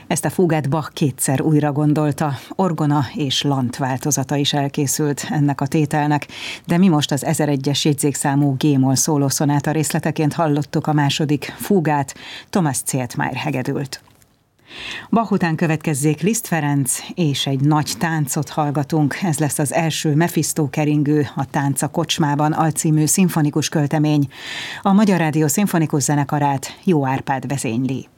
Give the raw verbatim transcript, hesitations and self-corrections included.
Ezt a fúgát Bach kétszer újra gondolta, orgona és lant változata is elkészült ennek a tételnek, de mi most az ezeregyes jegyzékszámú G-moll szólószonáta részleteként hallottuk a második fúgát, Thomas Zietmeier hegedült. Bach után következzék Liszt Ferenc, és egy nagy táncot hallgatunk. Ez lesz az első Mephisto keringő, a Tánc a kocsmában alcímű szimfonikus költemény. A Magyar Rádió szimfonikus zenekarát Jó Árpád vezényli.